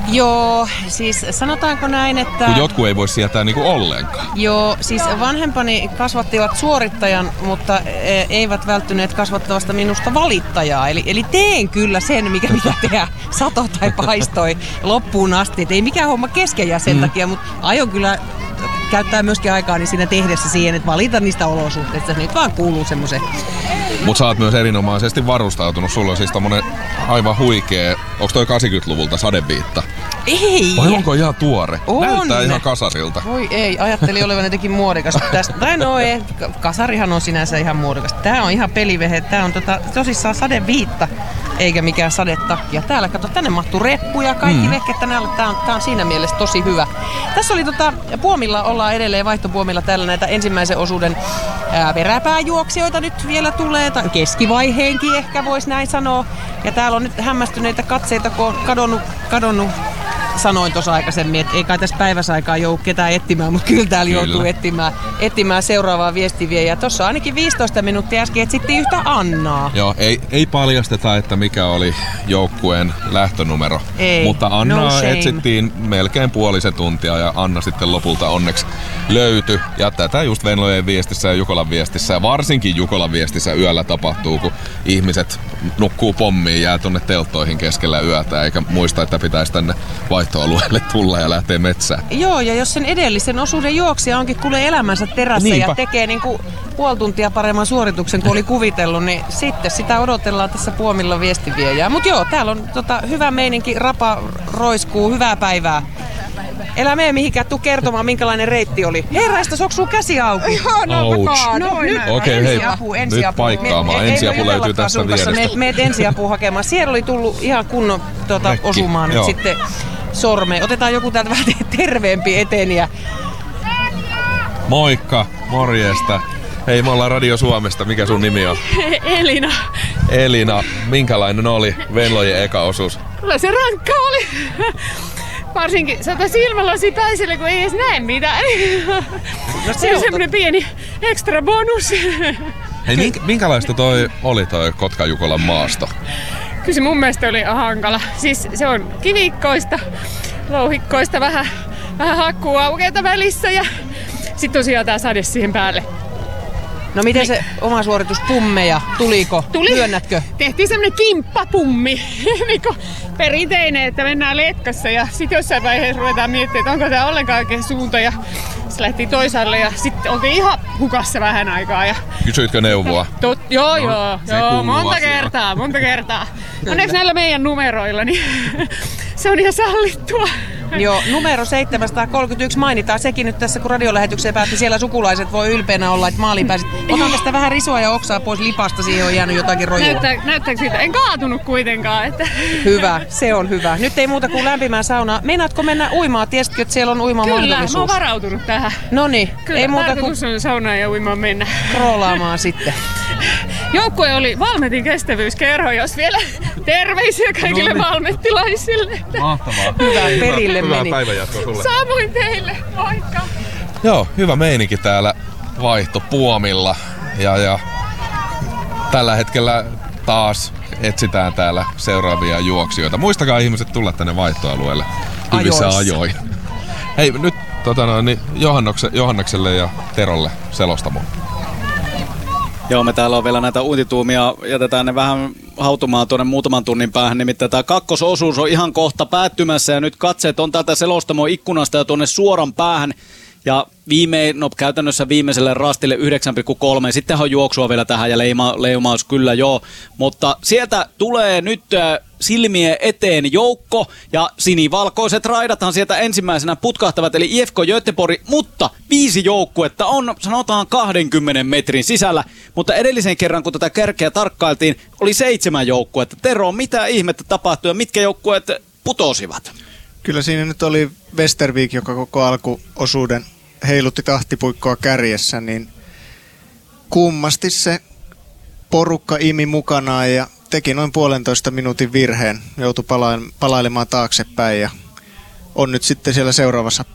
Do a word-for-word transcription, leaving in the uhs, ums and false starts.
Joo, siis sanotaanko näin, että... Kun jotkut ei voi sietää niinku ollenkaan. Joo, siis vanhempani kasvattivat suorittajan, mutta eivät välttyneet kasvattavasta minusta valittajaa. Eli, eli teen kyllä sen, mikä mitä tehdä sato tai paistoi loppuun asti. Et ei mikään homma kesken jää sen mm. takia, mutta aion kyllä käyttää myöskin aikaa niin siinä tehdessä siihen, että valita niistä olosuhteista. Nyt vaan kuuluu semmoisen. Mut sä oot myös erinomaisesti varustautunut. Sulla on siis tommonen aivan huikee, onks toi kahdeksankymmentäluvulta sadeviitta? Ei! Vai onko ihan tuore? On. Näyttää ihan kasarilta. Voi ei, ajattelin olevan jotenkin muodikas tästä. Tai no ei, kasarihan on sinänsä ihan muodikas. Tää on ihan pelivehe, tää on tota, tosissaan sadeviitta, eikä mikään sadetakki. Ja täällä kato, tänne mahtuu reppuja, kaikki mm. vehket tänne alle. Tää on, tää on siinä mielessä tosi hyvä. Tässä oli tota, puomilla ollaan edelleen vaihtopuomilla täällä näitä ensimmäisen osuuden ää, peräpääjuoksijoita nyt vielä tulee. Tai keskivaiheenkin ehkä voisi näin sanoa. Ja täällä on nyt hämmästyneitä katseita, kun on kadonnut, kadonnut sanoin tuossa aikaisemmin, että ei kai tässä päiväsaikaa joudu ketään etsimään, mutta kyllä täällä kyllä. joutuu etsimään, etsimään seuraavaa viestiviejää. Tuossa ainakin viisitoista minuuttia äsken etsittiin yhtä Annaa. Joo, ei, ei paljasteta, että mikä oli joukkueen lähtönumero, ei, mutta Annaa no etsittiin melkein puolisen tuntia ja Anna sitten lopulta onneksi löytyi. Ja tätä just Venlojen viestissä ja Jukolan viestissä ja varsinkin Jukolan viestissä yöllä tapahtuu, kun ihmiset nukkuu pommiin, jää tonne telttoihin keskellä yötä eikä muista, että pitäisi tänne vaihtoalueelle tulla ja lähtee metsään. Joo, ja jos sen edellisen osuuden juoksija onkin kuule elämänsä terässä Niinpä. ja tekee niinku puoli tuntia paremman suorituksen kuin oli kuvitellut, niin sitten sitä odotellaan tässä puomilla viestiviejää. Mut joo, täällä on tota, hyvä meininki, rapa roiskuu, hyvää päivää. Älä mene mihinkään, tuu kertomaan minkälainen reitti oli. Herraista, onko sun käsi auki? Joo, no no, nyt Okei, hei, ensiapu, nyt ensiapu. paikkaamaan. Me, ensiapu me, löytyy tästä vierestä. Meet, meet ensiapua hakemaan. Siellä oli tullut ihan kunnon tuota, Rekki, osumaan joo. nyt sitten sormeen. Otetaan joku täältä vähän terveempi eteen. Ja... Moikka, morjesta. Hei, me ollaan Radio Suomesta. Mikä sun nimi on? Elina. Elina, minkälainen oli Venlojen eka osuus? Kyllä se rankka oli. Varsinkin sata silmälasi päiselle, kun ei edes näe mitään. No, se on semmonen pieni ekstra bonus. Hei, minkä, minkälaista toi oli toi Kotka-Jukolan maasto? Kyllä se mun mielestä oli hankala. Siis se on kivikkoista, louhikkoista, vähän, vähän hakkuaukeita välissä ja sitten tosiaan tää sade siihen päälle. No miten se oma suoritus pummeja? Tuliko? Tuli. Myönnätkö? Tehtiin semmonen kimppapummi. Niinku perinteinen, että mennään letkassa ja sitten jossain vaiheessa ruvetaan miettimään, että onko tää ollenkaan oikein suunta. Ja se lähti toisaalle ja sitten oltiin ihan hukassa vähän aikaa. Ja... Kysyitkö neuvoa? Tot, joo, no, joo, joo monta asia. kertaa, monta kertaa. Onneksi näillä meidän numeroilla, niin se on ihan sallittua. Joo, numero seitsemänsataakolmekymmentäyksi mainitaan sekin nyt tässä, kun radiolähetykseen päätti. Siellä sukulaiset voi ylpeänä olla, että maaliin pääsit. Otan tästä vähän risua ja oksaa pois lipasta, siihen on jäänyt jotakin rojua. Näyttää, näyttääkö siitä? En kaatunut kuitenkaan. Että... Hyvä, se on hyvä. Nyt ei muuta kuin lämpimään saunaan. Meinaatko mennä uimaan? Tiesitkö, että siellä on uimamahdollisuus? Kyllä, mä oon varautunut tähän. Noniin, ei muuta kuin on saunaan ja uimaan mennä. Roolaamaan sitten. Joukkue oli Valmetin kestävyyskerho, jos vielä terveisiä kaikille no niin. valmettilaisille. Mahtavaa. Hyvä, perille hyvää meni. Päivänjatkoa sulle. Samoin teille, moikka. Joo, hyvä meininki täällä vaihtopuomilla. Ja, ja tällä hetkellä taas etsitään täällä seuraavia juoksijoita. Muistakaa ihmiset tulla tänne vaihtoalueelle hyvissä ajoin. Hei, nyt tota noin, niin Johannakselle ja Terolle selostamoon. Joo, me täällä on vielä näitä uintituumia, jätetään ne vähän hautumaan tuonne muutaman tunnin päähän, nimittäin tämä kakkososuus on ihan kohta päättymässä ja nyt katseet on täältä selostamon ikkunasta ja tuonne suoran päähän ja viimein, no käytännössä viimeiselle rastille yhdeksän pilkku kolme, sittenhän on juoksua vielä tähän ja leima, leimaus kyllä joo, mutta sieltä tulee nyt silmien eteen joukko ja sinivalkoiset raidathan sieltä ensimmäisenä putkahtavat eli I F K Göteborg, mutta viisi joukkuetta on sanotaan kahdenkymmenen metrin sisällä, mutta edellisen kerran kun tätä kärkeä tarkkailtiin oli seitsemän joukkuetta. Tero, mitä ihmettä tapahtui ja mitkä joukkueet putosivat? Kyllä siinä nyt oli Westervik, joka koko alkuosuuden heilutti tahtipuikkoa kärjessä, niin kummasti se porukka imi mukanaan ja teki noin puolentoista minuutin virheen, joutui palailemaan taaksepäin ja on nyt sitten siellä seuraavassa